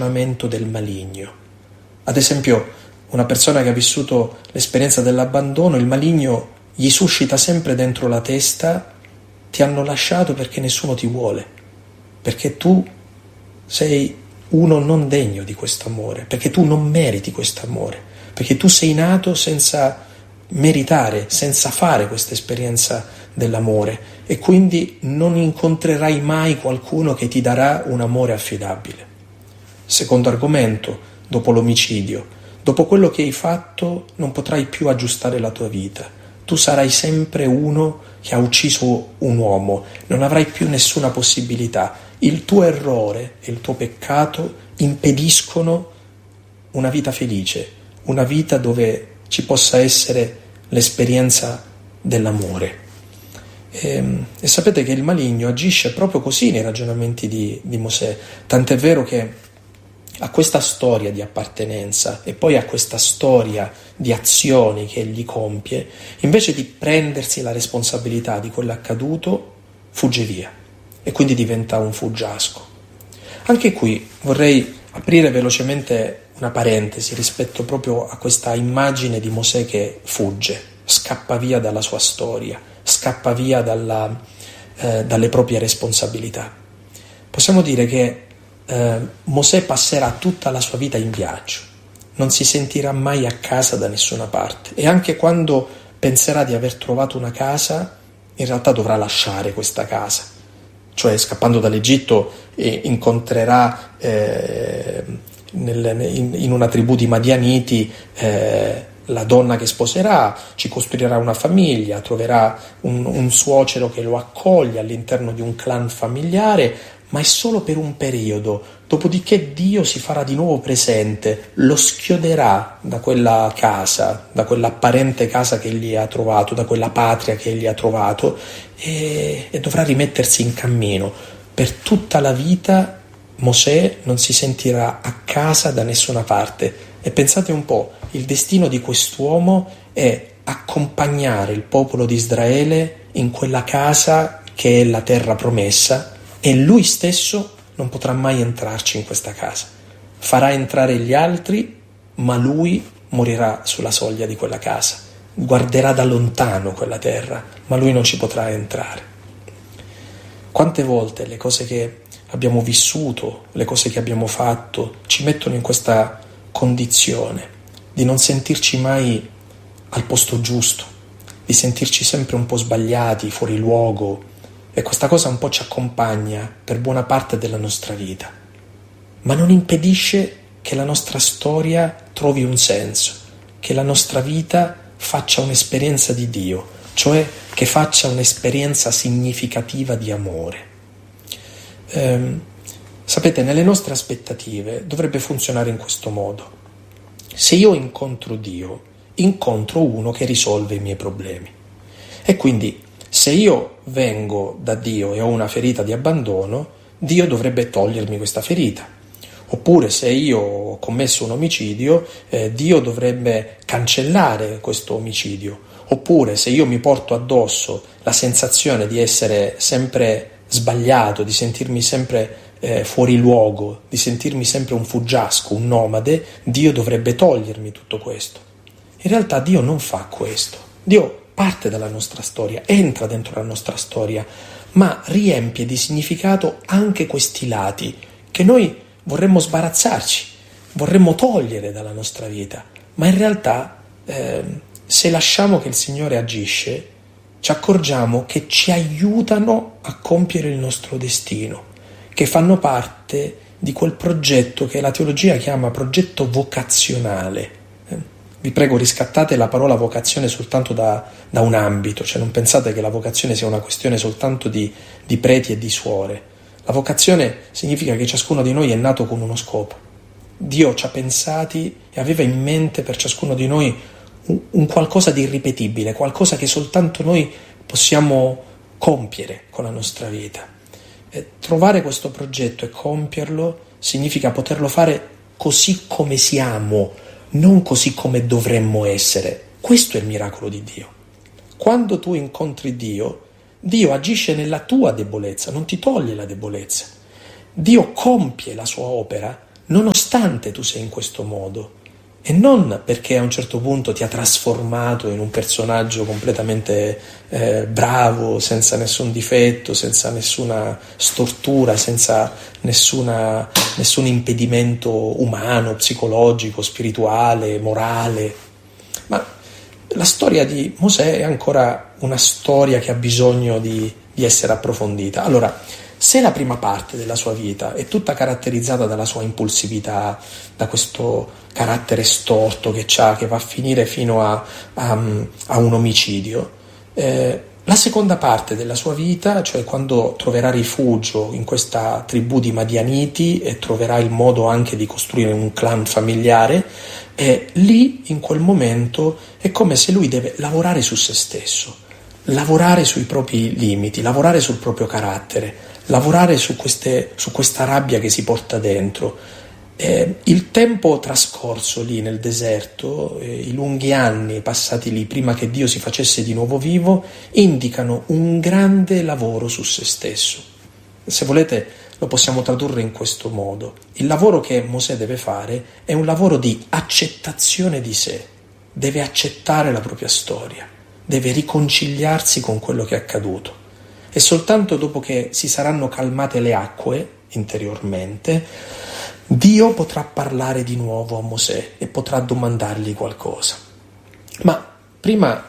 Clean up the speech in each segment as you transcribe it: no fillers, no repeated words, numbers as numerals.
ragionamento del maligno. Ad esempio, una persona che ha vissuto l'esperienza dell'abbandono, il maligno gli suscita sempre dentro la testa: ti hanno lasciato perché nessuno ti vuole, perché tu sei uno non degno di questo amore, perché tu non meriti questo amore, perché tu sei nato senza meritare, senza fare questa esperienza dell'amore, e quindi non incontrerai mai qualcuno che ti darà un amore affidabile. Secondo argomento, dopo l'omicidio, dopo quello che hai fatto non potrai più aggiustare la tua vita. Tu sarai sempre uno che ha ucciso un uomo, non avrai più nessuna possibilità. Il tuo errore e il tuo peccato impediscono una vita felice, una vita dove ci possa essere l'esperienza dell'amore. E sapete che il maligno agisce proprio così nei ragionamenti di Mosè, tant'è vero che a questa storia di appartenenza e poi a questa storia di azioni che egli compie, invece di prendersi la responsabilità di quell'accaduto, fugge via e quindi diventa un fuggiasco. Anche qui vorrei aprire velocemente una parentesi rispetto proprio a questa immagine di Mosè che fugge, scappa via dalla sua storia, scappa via dalle proprie responsabilità. Possiamo dire che Mosè passerà tutta la sua vita in viaggio, non si sentirà mai a casa da nessuna parte, e anche quando penserà di aver trovato una casa, in realtà dovrà lasciare questa casa, cioè scappando dall'Egitto incontrerà in una tribù di Madianiti la donna che sposerà, ci costruirà una famiglia, troverà un suocero che lo accoglie all'interno di un clan familiare, ma è solo per un periodo, dopodiché Dio si farà di nuovo presente, lo schioderà da quella casa, da quell'apparente casa che egli ha trovato, da quella patria che egli ha trovato, e dovrà rimettersi in cammino. Per tutta la vita Mosè non si sentirà a casa da nessuna parte. E pensate un po', il destino di quest'uomo è accompagnare il popolo di Israele in quella casa che è la terra promessa, e lui stesso non potrà mai entrarci in questa casa. Farà entrare gli altri, ma lui morirà sulla soglia di quella casa. Guarderà da lontano quella terra, ma lui non ci potrà entrare. Quante volte le cose che abbiamo vissuto, le cose che abbiamo fatto, ci mettono in questa condizione di non sentirci mai al posto giusto, di sentirci sempre un po' sbagliati, fuori luogo, e questa cosa un po' ci accompagna per buona parte della nostra vita, ma non impedisce che la nostra storia trovi un senso, che la nostra vita faccia un'esperienza di Dio, cioè che faccia un'esperienza significativa di amore. Sapete, nelle nostre aspettative dovrebbe funzionare in questo modo: se io incontro Dio, incontro uno che risolve i miei problemi, e quindi se io vengo da Dio e ho una ferita di abbandono, Dio dovrebbe togliermi questa ferita. Oppure se io ho commesso un omicidio, Dio dovrebbe cancellare questo omicidio. Oppure se io mi porto addosso la sensazione di essere sempre sbagliato, di sentirmi sempre fuori luogo, di sentirmi sempre un fuggiasco, un nomade, Dio dovrebbe togliermi tutto questo. In realtà Dio non fa questo. Dio parte dalla nostra storia, entra dentro la nostra storia, ma riempie di significato anche questi lati che noi vorremmo sbarazzarci, vorremmo togliere dalla nostra vita, ma in realtà se lasciamo che il Signore agisce, ci accorgiamo che ci aiutano a compiere il nostro destino, che fanno parte di quel progetto che la teologia chiama progetto vocazionale. Vi prego, riscattate la parola vocazione soltanto da un ambito, cioè non pensate che la vocazione sia una questione soltanto di preti e di suore. La vocazione significa che ciascuno di noi è nato con uno scopo. Dio ci ha pensati e aveva in mente per ciascuno di noi un qualcosa di irripetibile, qualcosa che soltanto noi possiamo compiere con la nostra vita. E trovare questo progetto e compierlo significa poterlo fare così come siamo, non così come dovremmo essere. Questo è il miracolo di Dio. Quando tu incontri Dio, Dio agisce nella tua debolezza, non ti toglie la debolezza. Dio compie la sua opera nonostante tu sei in questo modo. E non perché a un certo punto ti ha trasformato in un personaggio completamente bravo, senza nessun difetto, senza nessuna stortura, senza nessun impedimento umano, psicologico, spirituale, morale. Ma la storia di Mosè è ancora una storia che ha bisogno di essere approfondita. Allora, se la prima parte della sua vita è tutta caratterizzata dalla sua impulsività, da questo carattere storto che ha, che va a finire fino a un omicidio, la seconda parte della sua vita, cioè quando troverà rifugio in questa tribù di Madianiti e troverà il modo anche di costruire un clan familiare, lì in quel momento è come se lui deve lavorare su se stesso, lavorare sui propri limiti, lavorare sul proprio carattere, lavorare su questa rabbia che si porta dentro. Il tempo trascorso lì nel deserto, i lunghi anni passati lì prima che Dio si facesse di nuovo vivo, indicano un grande lavoro su se stesso. Se volete lo possiamo tradurre in questo modo. Il lavoro che Mosè deve fare è un lavoro di accettazione di sé, deve accettare la propria storia, deve riconciliarsi con quello che è accaduto. E soltanto dopo che si saranno calmate le acque interiormente, Dio potrà parlare di nuovo a Mosè e potrà domandargli qualcosa. Ma prima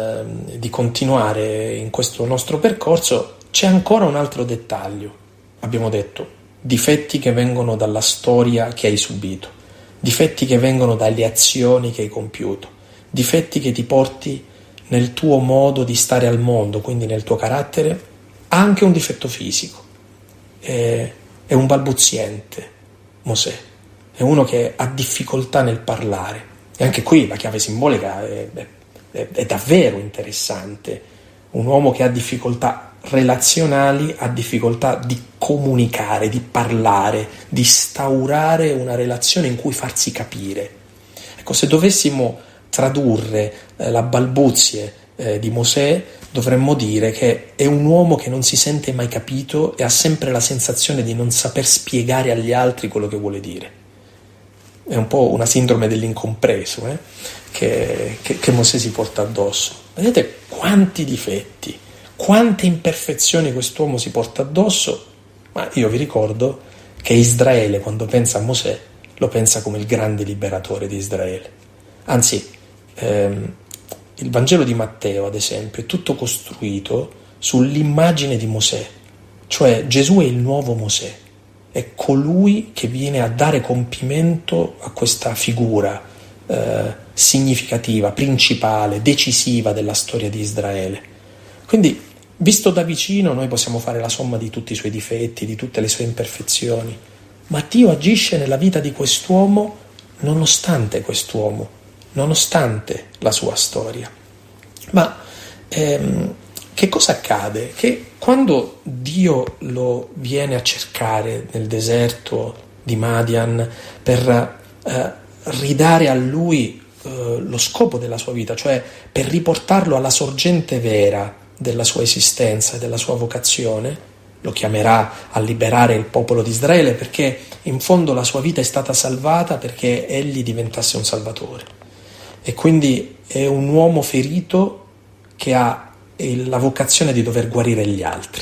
di continuare in questo nostro percorso c'è ancora un altro dettaglio. Abbiamo detto, difetti che vengono dalla storia che hai subito, difetti che vengono dalle azioni che hai compiuto, difetti che ti porti nel tuo modo di stare al mondo, quindi nel tuo carattere. Ha anche un difetto fisico, è un balbuziente Mosè, è uno che ha difficoltà nel parlare, e anche qui la chiave simbolica è davvero interessante. Un uomo che ha difficoltà relazionali, ha difficoltà di comunicare, di parlare, di instaurare una relazione in cui farsi capire. Ecco, se dovessimo tradurre la balbuzie di Mosè, dovremmo dire che è un uomo che non si sente mai capito e ha sempre la sensazione di non saper spiegare agli altri quello che vuole dire. È un po' una sindrome dell'incompreso che Mosè si porta addosso. Vedete quanti difetti, quante imperfezioni quest'uomo si porta addosso, ma io vi ricordo che Israele, quando pensa a Mosè, lo pensa come il grande liberatore di Israele. Anzi, il Vangelo di Matteo, ad esempio, è tutto costruito sull'immagine di Mosè, cioè Gesù è il nuovo Mosè, è colui che viene a dare compimento a questa figura significativa, principale, decisiva della storia di Israele. Quindi, visto da vicino, noi possiamo fare la somma di tutti i suoi difetti, di tutte le sue imperfezioni, ma Dio agisce nella vita di quest'uomo nonostante quest'uomo, nonostante la sua storia. Ma che cosa accade? Che quando Dio lo viene a cercare nel deserto di Madian per ridare a lui lo scopo della sua vita, cioè per riportarlo alla sorgente vera della sua esistenza e della sua vocazione, lo chiamerà a liberare il popolo di Israele, perché in fondo la sua vita è stata salvata perché egli diventasse un salvatore. E quindi è un uomo ferito che ha la vocazione di dover guarire gli altri.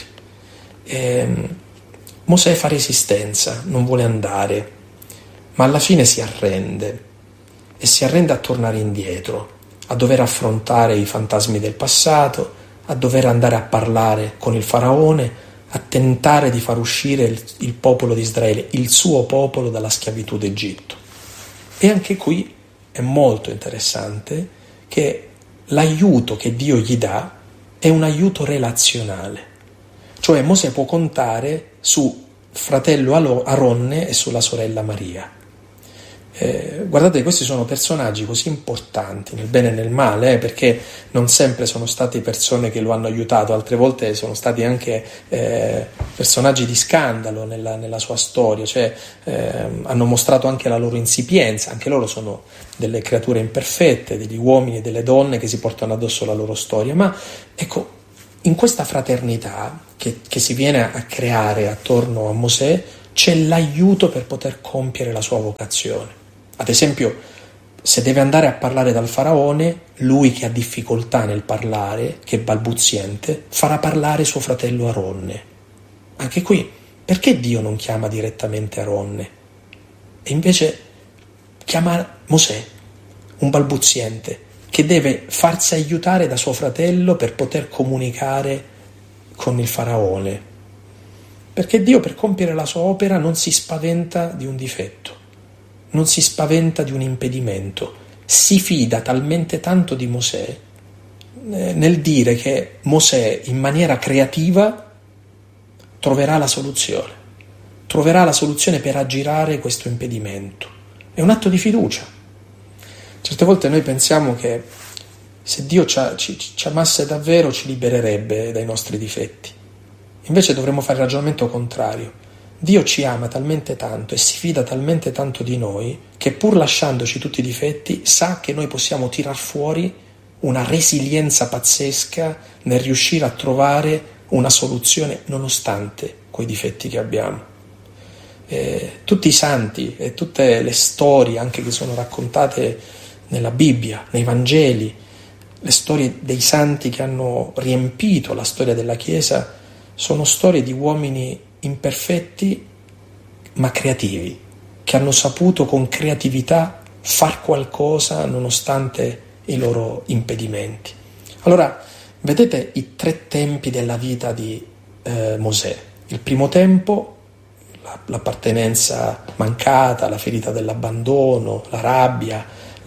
Mosè fa resistenza, non vuole andare, ma alla fine si arrende, e si arrende a tornare indietro, a dover affrontare i fantasmi del passato, a dover andare a parlare con il faraone, a tentare di far uscire il popolo di Israele, il suo popolo, dalla schiavitù d'Egitto. E anche qui è molto interessante che l'aiuto che Dio gli dà è un aiuto relazionale, cioè Mosè può contare su fratello Aronne e sulla sorella Maria. Guardate, questi sono personaggi così importanti nel bene e nel male, perché non sempre sono state persone che lo hanno aiutato, altre volte sono stati anche personaggi di scandalo nella sua storia, cioè hanno mostrato anche la loro insipienza, anche loro sono delle creature imperfette, degli uomini e delle donne che si portano addosso la loro storia. Ma ecco, in questa fraternità che si viene a creare attorno a Mosè c'è l'aiuto per poter compiere la sua vocazione. Ad esempio, se deve andare a parlare dal faraone, lui che ha difficoltà nel parlare, che è balbuziente, farà parlare suo fratello Aronne. Anche qui, perché Dio non chiama direttamente Aronne? E invece chiama Mosè, un balbuziente, che deve farsi aiutare da suo fratello per poter comunicare con il faraone. Perché Dio, per compiere la sua opera, non si spaventa di un difetto, non si spaventa di un impedimento, si fida talmente tanto di Mosè nel dire che Mosè in maniera creativa troverà la soluzione per aggirare questo impedimento. È un atto di fiducia. Certe volte noi pensiamo che se Dio ci amasse davvero ci libererebbe dai nostri difetti. Invece dovremmo fare il ragionamento contrario. Dio ci ama talmente tanto e si fida talmente tanto di noi che, pur lasciandoci tutti i difetti, sa che noi possiamo tirar fuori una resilienza pazzesca nel riuscire a trovare una soluzione nonostante quei difetti che abbiamo. Tutti i santi e tutte le storie anche che sono raccontate nella Bibbia, nei Vangeli, le storie dei santi che hanno riempito la storia della Chiesa, sono storie di uomini imperfetti ma creativi, che hanno saputo con creatività far qualcosa nonostante i loro impedimenti. Allora, vedete i 3 tempi della vita di Mosè. Il primo tempo, l'appartenenza mancata, la ferita dell'abbandono, la rabbia,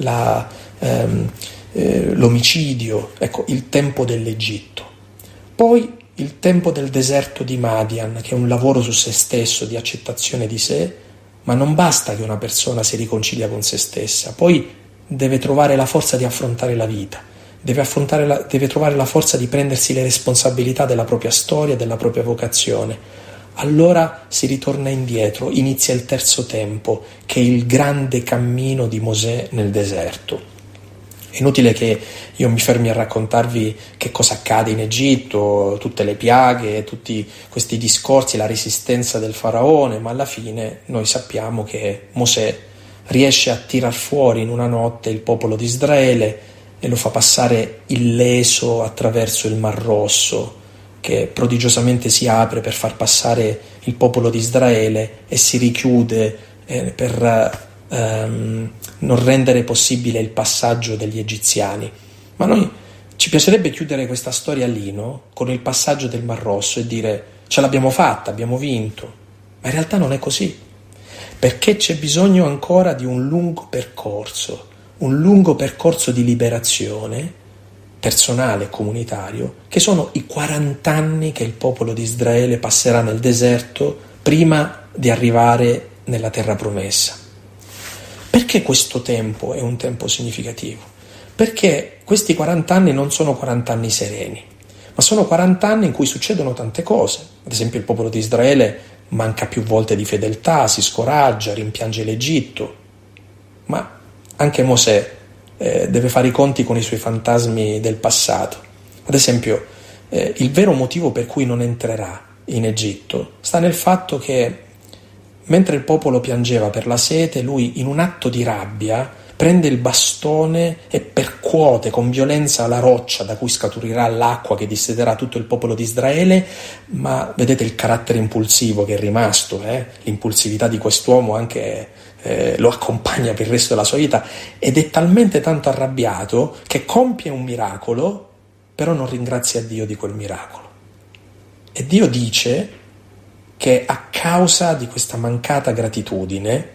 l'omicidio, ecco, il tempo dell'Egitto. Poi il tempo del deserto di Madian, che è un lavoro su se stesso, di accettazione di sé, ma non basta che una persona si riconcilia con se stessa, poi deve trovare la forza di affrontare la vita, deve trovare la forza di prendersi le responsabilità della propria storia, della propria vocazione. Allora si ritorna indietro, inizia il terzo tempo, che è il grande cammino di Mosè nel deserto. È inutile che io mi fermi a raccontarvi che cosa accade in Egitto, tutte le piaghe, tutti questi discorsi, la resistenza del faraone, ma alla fine noi sappiamo che Mosè riesce a tirar fuori in una notte il popolo di Israele e lo fa passare illeso attraverso il Mar Rosso, che prodigiosamente si apre per far passare il popolo di Israele e si richiude per non rendere possibile il passaggio degli egiziani. Ma noi ci piacerebbe chiudere questa storia lì, no? Con il passaggio del Mar Rosso e dire ce l'abbiamo fatta, abbiamo vinto. Ma in realtà non è così, perché c'è bisogno ancora di un lungo percorso di liberazione personale e comunitario, che sono i 40 anni che il popolo di Israele passerà nel deserto prima di arrivare nella terra promessa. Perché questo tempo è un tempo significativo? Perché questi 40 anni non sono 40 anni sereni, ma sono 40 anni in cui succedono tante cose. Ad esempio il popolo di Israele manca più volte di fedeltà, si scoraggia, rimpiange l'Egitto, ma anche Mosè deve fare i conti con i suoi fantasmi del passato. Ad esempio, il vero motivo per cui non entrerà in Egitto sta nel fatto che mentre il popolo piangeva per la sete, lui in un atto di rabbia prende il bastone e percuote con violenza la roccia da cui scaturirà l'acqua che dissederà tutto il popolo di Israele. Ma vedete il carattere impulsivo che è rimasto, l'impulsività di quest'uomo anche lo accompagna per il resto della sua vita, ed è talmente tanto arrabbiato che compie un miracolo, però non ringrazia Dio di quel miracolo. E Dio dice che a causa di questa mancata gratitudine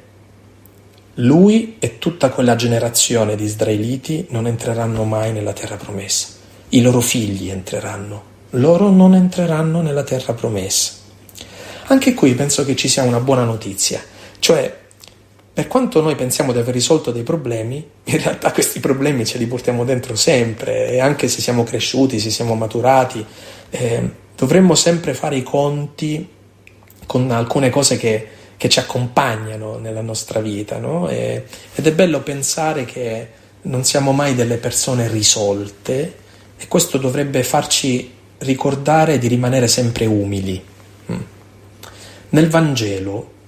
lui e tutta quella generazione di israeliti non entreranno mai nella terra promessa. I loro figli entreranno, loro non entreranno nella terra promessa. Anche qui penso che ci sia una buona notizia, cioè per quanto noi pensiamo di aver risolto dei problemi, in realtà questi problemi ce li portiamo dentro sempre, e anche se siamo cresciuti, se siamo maturati, dovremmo sempre fare i conti con alcune cose che ci accompagnano nella nostra vita, no? Ed è bello pensare che non siamo mai delle persone risolte, e questo dovrebbe farci ricordare di rimanere sempre umili. Nel Vangelo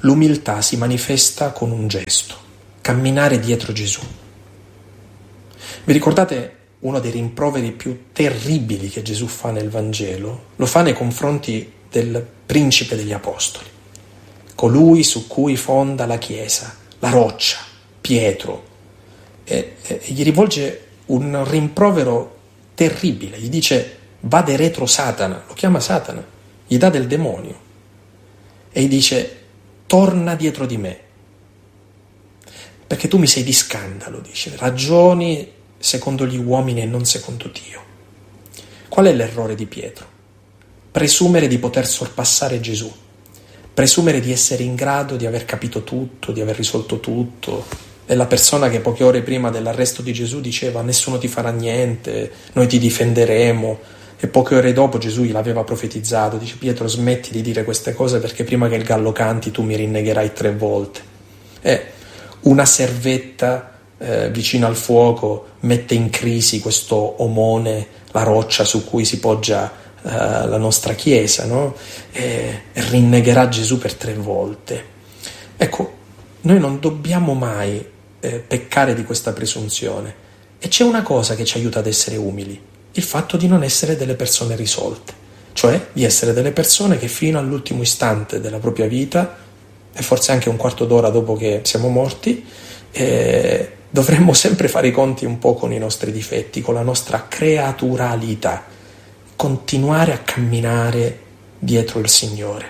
l'umiltà si manifesta con un gesto, camminare dietro Gesù. Vi ricordate uno dei rimproveri più terribili che Gesù fa nel Vangelo? Lo fa nei confronti del principe degli apostoli, colui su cui fonda la Chiesa, la roccia, Pietro, e gli rivolge un rimprovero terribile, gli dice: vade retro Satana, lo chiama Satana, gli dà del demonio e gli dice: torna dietro di me, perché tu mi sei di scandalo, dice, ragioni secondo gli uomini e non secondo Dio. Qual è l'errore di Pietro? Presumere di poter sorpassare Gesù, presumere di essere in grado di aver capito tutto, di aver risolto tutto. È la persona che poche ore prima dell'arresto di Gesù diceva: nessuno ti farà niente, noi ti difenderemo, e poche ore dopo Gesù gliel'aveva profetizzato, dice: Pietro, smetti di dire queste cose perché prima che il gallo canti tu mi rinnegherai 3 volte. Una servetta vicino al fuoco mette in crisi questo omone, la roccia su cui si poggia la nostra Chiesa, no? E rinnegherà Gesù per 3 volte. Ecco, noi non dobbiamo mai peccare di questa presunzione, e c'è una cosa che ci aiuta ad essere umili: il fatto di non essere delle persone risolte, cioè di essere delle persone che fino all'ultimo istante della propria vita, e forse anche un quarto d'ora dopo che siamo morti, dovremmo sempre fare i conti un po' con i nostri difetti, con la nostra creaturalità, continuare a camminare dietro il Signore.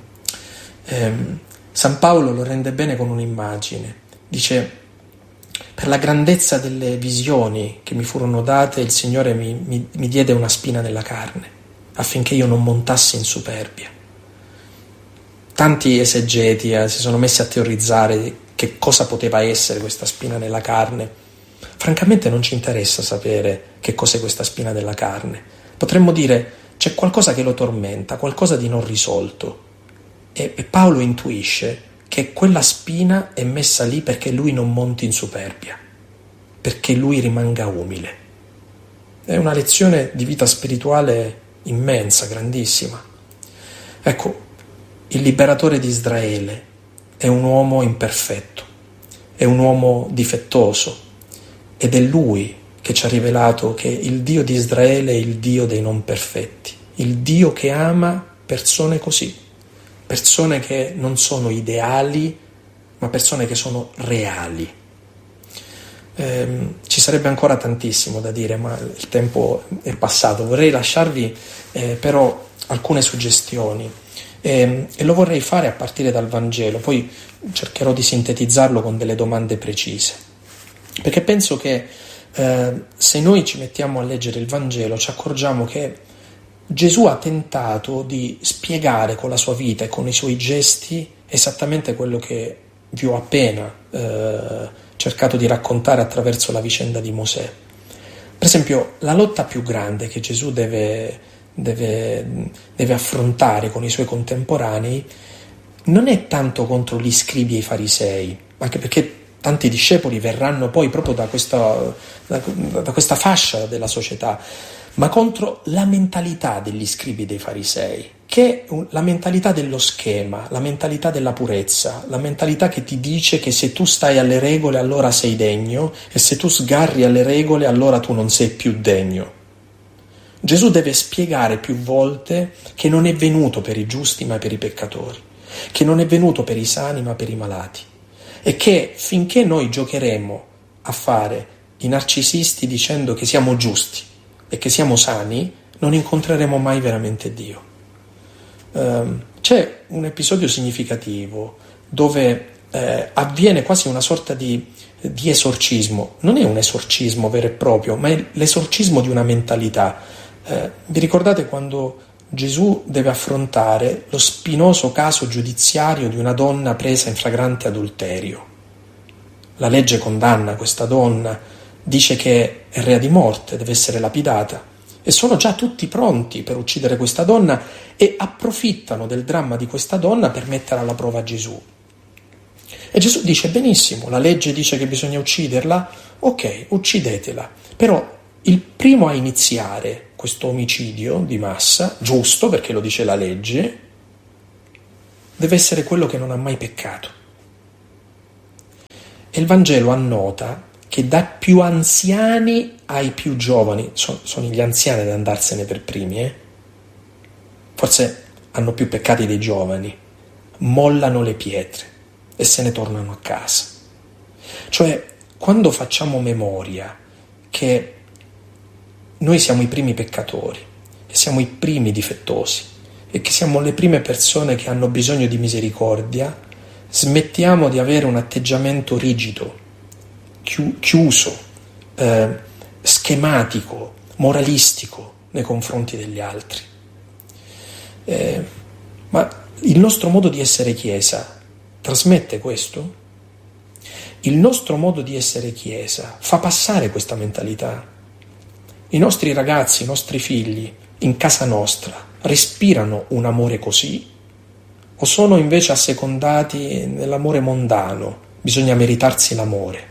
San Paolo lo rende bene con un'immagine, dice: per la grandezza delle visioni che mi furono date, il Signore mi diede una spina nella carne, affinché io non montassi in superbia. Tanti esegeti si sono messi a teorizzare che cosa poteva essere questa spina nella carne. Francamente non ci interessa sapere che cos'è questa spina nella carne. Potremmo dire: c'è qualcosa che lo tormenta, qualcosa di non risolto. E Paolo intuisce che quella spina è messa lì perché lui non monti in superbia, perché lui rimanga umile. È una lezione di vita spirituale immensa, grandissima. Ecco, il liberatore di Israele è un uomo imperfetto, è un uomo difettoso, ed è lui che ci ha rivelato che il Dio di Israele è il Dio dei non perfetti, il Dio che ama persone così, persone che non sono ideali, ma persone che sono reali. Ci sarebbe ancora tantissimo da dire, ma il tempo è passato. Vorrei lasciarvi però alcune suggestioni, e lo vorrei fare a partire dal Vangelo, poi cercherò di sintetizzarlo con delle domande precise, perché penso che se noi ci mettiamo a leggere il Vangelo ci accorgiamo che Gesù ha tentato di spiegare con la sua vita e con i suoi gesti esattamente quello che vi ho appena cercato di raccontare attraverso la vicenda di Mosè. Per esempio, la lotta più grande che Gesù deve affrontare con i suoi contemporanei non è tanto contro gli scribi e i farisei, anche perché tanti discepoli verranno poi proprio da questa fascia della società, ma contro la mentalità degli scribi e dei farisei, che è la mentalità dello schema, la mentalità della purezza, la mentalità che ti dice che se tu stai alle regole allora sei degno, e se tu sgarri alle regole allora tu non sei più degno. Gesù deve spiegare più volte che non è venuto per i giusti ma per i peccatori, che non è venuto per i sani ma per i malati, e che finché noi giocheremo a fare i narcisisti dicendo che siamo giusti e che siamo sani, non incontreremo mai veramente Dio. C'è un episodio significativo dove avviene quasi una sorta di esorcismo. Non è un esorcismo vero e proprio, ma è l'esorcismo di una mentalità. Vi ricordate quando Gesù deve affrontare lo spinoso caso giudiziario di una donna presa in flagrante adulterio? La legge condanna questa donna, dice che è rea di morte, deve essere lapidata, e sono già tutti pronti per uccidere questa donna e approfittano del dramma di questa donna per mettere alla prova Gesù. E Gesù dice: benissimo, la legge dice che bisogna ucciderla, ok, uccidetela, però il primo a iniziare questo omicidio di massa, giusto perché lo dice la legge, deve essere quello che non ha mai peccato. E il Vangelo annota che dai più anziani ai più giovani, sono gli anziani ad andarsene per primi, forse hanno più peccati dei giovani, mollano le pietre e se ne tornano a casa. Cioè, quando facciamo memoria che noi siamo i primi peccatori, che siamo i primi difettosi e che siamo le prime persone che hanno bisogno di misericordia, smettiamo di avere un atteggiamento rigido, chiuso, schematico, moralistico nei confronti degli altri. Ma il nostro modo di essere Chiesa trasmette questo? Il nostro modo di essere Chiesa fa passare questa mentalità? I nostri ragazzi, i nostri figli, in casa nostra, respirano un amore così? O sono invece assecondati nell'amore mondano? Bisogna meritarsi l'amore.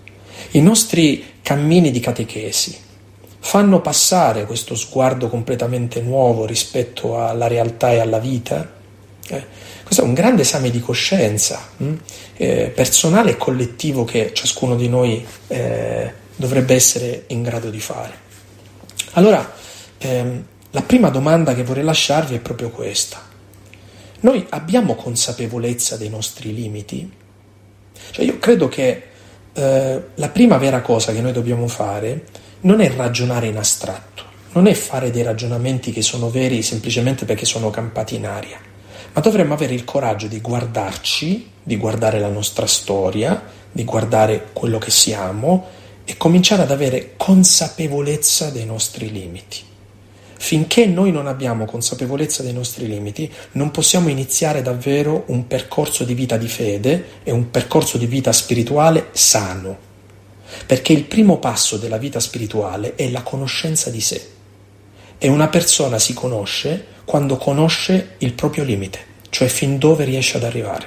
I nostri cammini di catechesi fanno passare questo sguardo completamente nuovo rispetto alla realtà e alla vita? Questo è un grande esame di coscienza personale e collettivo che ciascuno di noi dovrebbe essere in grado di fare. Allora, la prima domanda che vorrei lasciarvi è proprio questa. Noi abbiamo consapevolezza dei nostri limiti? Cioè io credo che la prima vera cosa che noi dobbiamo fare non è ragionare in astratto, non è fare dei ragionamenti che sono veri semplicemente perché sono campati in aria, ma dovremmo avere il coraggio di guardarci, di guardare la nostra storia, di guardare quello che siamo e cominciare ad avere consapevolezza dei nostri limiti. Finché noi non abbiamo consapevolezza dei nostri limiti, non possiamo iniziare davvero un percorso di vita di fede e un percorso di vita spirituale sano. Perché il primo passo della vita spirituale è la conoscenza di sé. E una persona si conosce quando conosce il proprio limite, cioè fin dove riesce ad arrivare.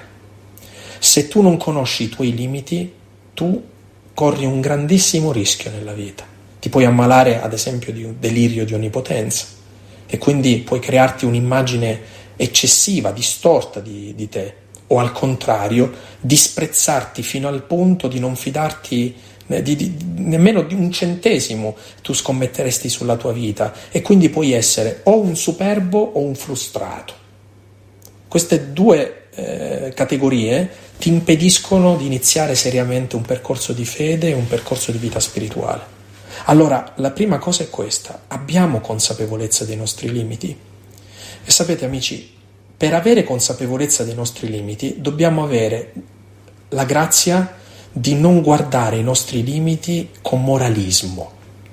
Se tu non conosci i tuoi limiti, tu corri un grandissimo rischio nella vita. Ti puoi ammalare, ad esempio, di un delirio di onnipotenza e quindi puoi crearti un'immagine eccessiva, distorta di te, o al contrario, disprezzarti fino al punto di non fidarti nemmeno di un centesimo tu scommetteresti sulla tua vita e quindi puoi essere o un superbo o un frustrato. Queste due categorie ti impediscono di iniziare seriamente un percorso di fede e un percorso di vita spirituale. Allora, la prima cosa è questa: abbiamo consapevolezza dei nostri limiti? E sapete, amici, per avere consapevolezza dei nostri limiti dobbiamo avere la grazia di non guardare i nostri limiti con moralismo.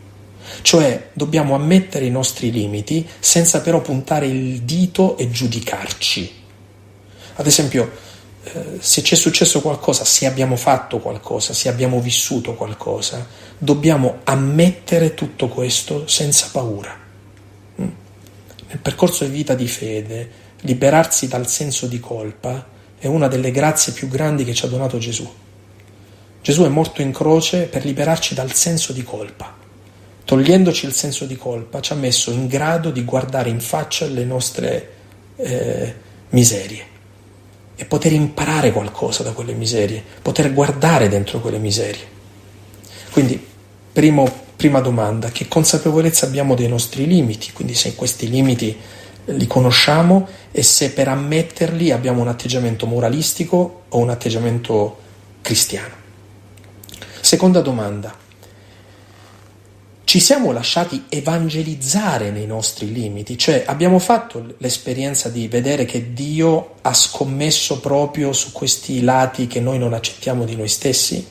Cioè, dobbiamo ammettere i nostri limiti senza però puntare il dito e giudicarci. Ad esempio, se ci è successo qualcosa, se abbiamo fatto qualcosa, se abbiamo vissuto qualcosa, dobbiamo ammettere tutto questo senza paura. Nel percorso di vita di fede, liberarsi dal senso di colpa è una delle grazie più grandi che ci ha donato Gesù. Gesù è morto in croce per liberarci dal senso di colpa. Togliendoci il senso di colpa, ci ha messo in grado di guardare in faccia le nostre miserie e poter imparare qualcosa da quelle miserie, poter guardare dentro quelle miserie. Quindi, prima domanda: che consapevolezza abbiamo dei nostri limiti? Quindi se questi limiti li conosciamo e se per ammetterli abbiamo un atteggiamento moralistico o un atteggiamento cristiano. Seconda domanda: ci siamo lasciati evangelizzare nei nostri limiti? Cioè, abbiamo fatto l'esperienza di vedere che Dio ha scommesso proprio su questi lati che noi non accettiamo di noi stessi?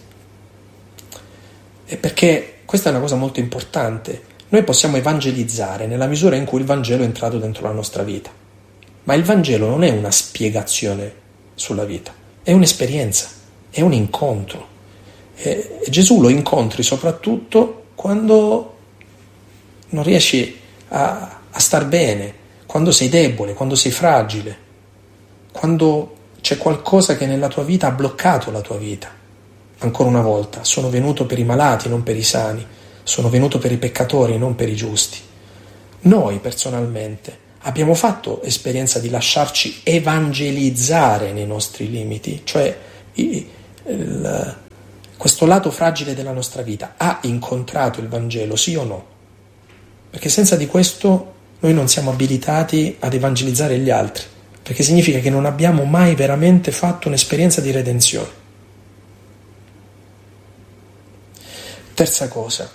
E perché questa è una cosa molto importante. Noi possiamo evangelizzare nella misura in cui il Vangelo è entrato dentro la nostra vita. Ma il Vangelo non è una spiegazione sulla vita, è un'esperienza, è un incontro. E Gesù lo incontri soprattutto quando non riesci a star bene, quando sei debole, quando sei fragile, quando c'è qualcosa che nella tua vita ha bloccato la tua vita. Ancora una volta, sono venuto per i malati, non per i sani, sono venuto per i peccatori, non per i giusti. Noi personalmente abbiamo fatto esperienza di lasciarci evangelizzare nei nostri limiti, cioè questo lato fragile della nostra vita ha incontrato il Vangelo, sì o no? Perché senza di questo noi non siamo abilitati ad evangelizzare gli altri, perché significa che non abbiamo mai veramente fatto un'esperienza di redenzione. Terza cosa,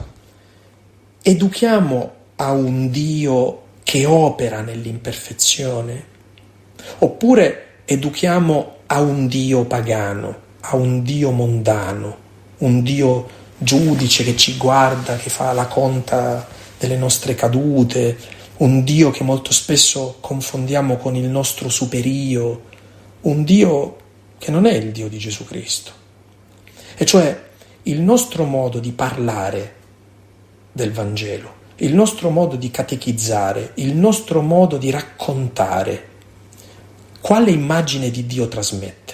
educhiamo a un Dio che opera nell'imperfezione, oppure educhiamo a un Dio pagano, a un Dio mondano, un Dio giudice che ci guarda, che fa la conta delle nostre cadute, un Dio che molto spesso confondiamo con il nostro superio, un Dio che non è il Dio di Gesù Cristo. E cioè il nostro modo di parlare del Vangelo, il nostro modo di catechizzare, il nostro modo di raccontare, quale immagine di Dio trasmette?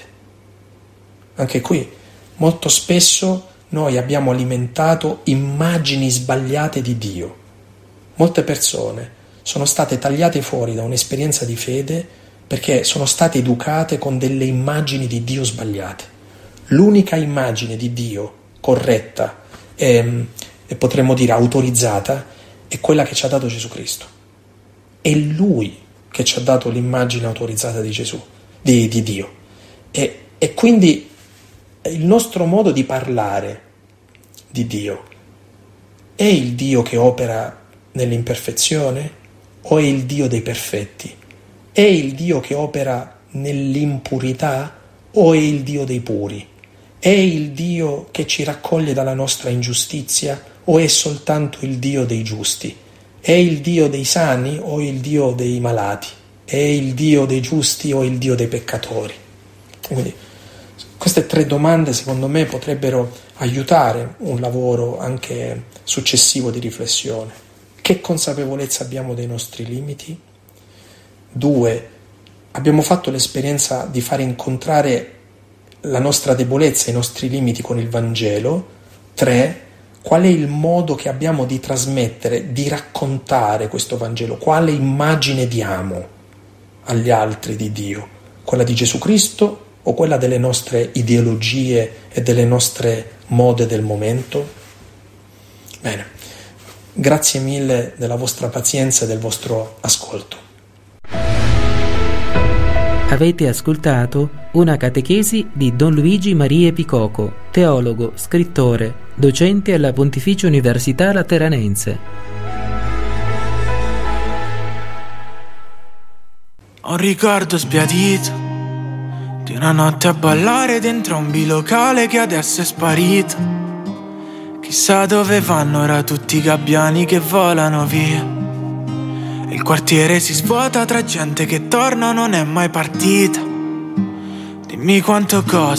Anche qui, molto spesso noi abbiamo alimentato immagini sbagliate di Dio. Molte persone sono state tagliate fuori da un'esperienza di fede perché sono state educate con delle immagini di Dio sbagliate. L'unica immagine di Dio corretta e potremmo dire autorizzata è quella che ci ha dato Gesù Cristo. È Lui che ci ha dato l'immagine autorizzata di Gesù, di Dio. E quindi il nostro modo di parlare di Dio è il Dio che opera nell'imperfezione o è il Dio dei perfetti? È il Dio che opera nell'impurità o è il Dio dei puri? È il Dio che ci raccoglie dalla nostra ingiustizia o è soltanto il Dio dei giusti? È il Dio dei sani o il Dio dei malati? È il Dio dei giusti o il Dio dei peccatori? Quindi queste tre domande secondo me potrebbero aiutare un lavoro anche successivo di riflessione. Che consapevolezza abbiamo dei nostri limiti? 2. Abbiamo fatto l'esperienza di fare incontrare la nostra debolezza, i nostri limiti con il Vangelo. 3. Qual è il modo che abbiamo di trasmettere, di raccontare questo Vangelo? Quale immagine diamo agli altri di Dio? Quella di Gesù Cristo o quella delle nostre ideologie e delle nostre mode del momento? Bene, grazie mille della vostra pazienza e del vostro ascolto. Avete ascoltato una catechesi di Don Luigi Maria Picoco, teologo, scrittore, docente alla Pontificia Università Lateranense. Ho un ricordo sbiadito di una notte a ballare dentro a un bilocale che adesso è sparito. Chissà dove vanno ora tutti i gabbiani che volano via. Il quartiere si svuota tra gente che torna o non è mai partita. Dimmi quanto costa